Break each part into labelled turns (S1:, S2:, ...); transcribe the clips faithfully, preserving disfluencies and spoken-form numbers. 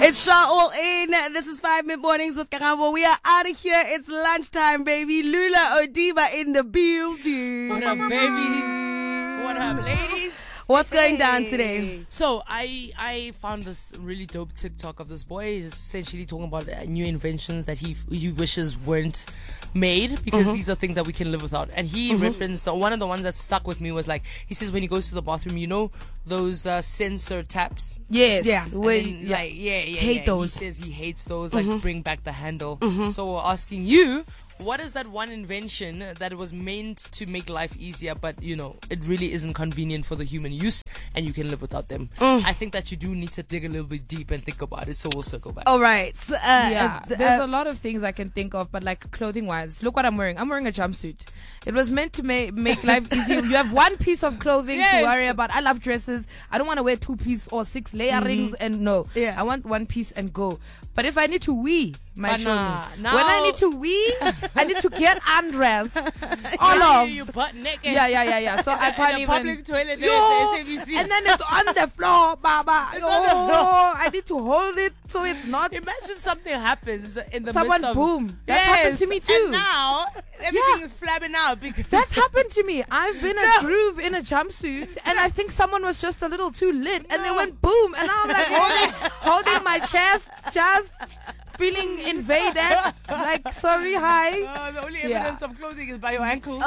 S1: It's Shaw All In. This is Five Mid Mornings with Karabo. We are out of here. It's lunchtime, baby. Lula Odiba in the building.
S2: What up, babies? What up, ladies?
S1: What's going down today?
S2: So I I found this really dope TikTok of this boy. He's essentially talking about uh, new inventions that he he wishes weren't made because mm-hmm. these are things that we can live without. And he mm-hmm. referenced the, one of the ones that stuck with me was like, he says when he goes to the bathroom, you know those uh, sensor taps.
S3: Yes.
S1: Yeah.
S2: When, yeah. Like yeah yeah
S1: hate
S2: yeah.
S1: those.
S2: He says he hates those. Like
S1: mm-hmm.
S2: bring back the handle.
S1: Mm-hmm.
S2: So we're asking you. What is that one invention that was meant to make life easier, but, you know, it really isn't convenient for the human use and you can live without them? Mm. I think that you do need to dig a little bit deep and think about it, so we'll circle back.
S1: All right. Uh,
S3: yeah,
S1: uh,
S3: there's
S1: uh,
S3: a lot of things I can think of, but like clothing-wise, look what I'm wearing. I'm wearing a jumpsuit. It was meant to ma- make life easier. You have one piece of clothing yes. to worry about. I love dresses. I don't want to wear two piece or six layerings mm-hmm. and no.
S1: Yeah.
S3: I want one piece and go. But if I need to wee, my
S2: but
S3: children,
S2: nah,
S3: when I need to wee, I need to get undressed. All of
S2: you butt naked.
S3: Yeah, yeah, yeah, yeah. So I can't
S2: in
S3: even.
S2: Public toilet.
S3: Yo,
S2: S A B C.
S3: and then it's on the floor, Baba.
S2: It's
S3: Yo,
S2: on the floor.
S3: I need to hold it so it's not.
S2: Imagine something happens in the
S3: Someone
S2: midst of
S3: boom. That
S2: yes,
S3: happened to me too.
S2: And now everything
S3: Yeah.
S2: is flabbing out because
S3: That's happened to me. I've been a
S2: No.
S3: groove in a jumpsuit, and I think someone was just a little too lit, and they went boom, and I'm like holding, holding my chest, just feeling invaded. Like, sorry, hi.
S2: Uh, the only
S3: Yeah.
S2: evidence of clothing is by your ankle.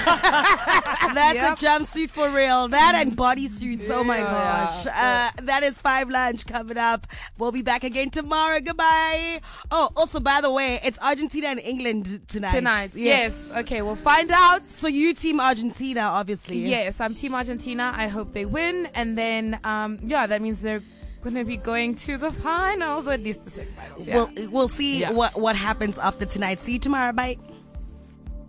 S1: That's
S3: Yep.
S1: a jumpsuit for real. That and bodysuits. Oh my
S3: Yeah.
S1: gosh. Uh, that is Five Lunch coming up. We'll be back again tomorrow. Goodbye. Oh, also, by the way, it's Argentina and England tonight.
S3: Tonight, yes. Okay, we'll find out.
S1: So you team Argentina, obviously.
S3: Yes, I'm Team Argentina. I hope they win, and then um, yeah, that means they're gonna be going to the finals, or at least the semifinals. Yeah.
S1: We'll, we'll see
S3: Yeah.
S1: what, what happens after tonight. See you tomorrow. Bye.